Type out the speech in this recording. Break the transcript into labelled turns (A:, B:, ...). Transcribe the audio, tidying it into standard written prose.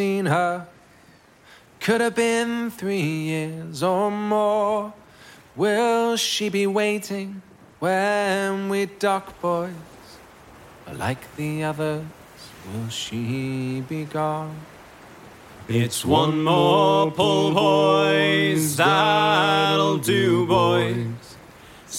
A: seen her. Could have been 3 years or more. Will she be waiting when we dock, boys? Or like the others, will she be gone?
B: It's one more pull, boys, that'll do, boys.